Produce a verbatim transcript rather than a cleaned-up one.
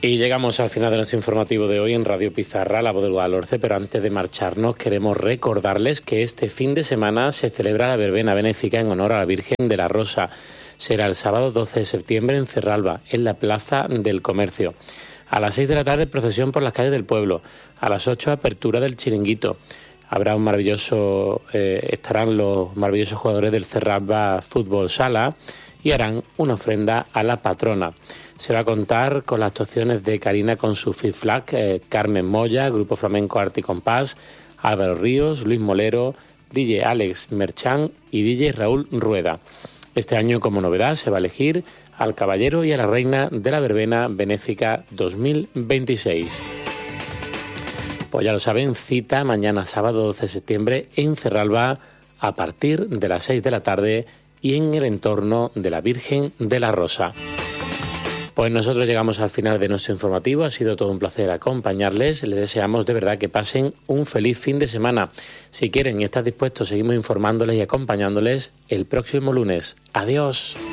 Y llegamos al final de nuestro informativo de hoy en Radio Pizarra, La Voz del Guadalhorce, pero antes de marcharnos queremos recordarles que este fin de semana se celebra la verbena benéfica en honor a la Virgen de la Rosa. Será el sábado doce de septiembre en Cerralba, en la Plaza del Comercio. A las seis de la tarde procesión por las calles del pueblo. A las ocho apertura del chiringuito. Habrá un maravilloso, eh, estarán los maravillosos jugadores del Cerralba Fútbol Sala y harán una ofrenda a la patrona. Se va a contar con las actuaciones de Karina con su Fiflac, eh, Carmen Moya, Grupo Flamenco Arte y Compás, Álvaro Ríos, Luis Molero, D J Alex Merchán y D J Raúl Rueda. Este año, como novedad, se va a elegir al caballero y a la reina de la verbena benéfica dos mil veintiséis. Pues ya lo saben, cita mañana sábado doce de septiembre en Cerralba a partir de las seis de la tarde y en el entorno de la Virgen de la Rosa. Pues nosotros llegamos al final de nuestro informativo, ha sido todo un placer acompañarles, les deseamos de verdad que pasen un feliz fin de semana. Si quieren y están dispuestos, seguimos informándoles y acompañándoles el próximo lunes. Adiós.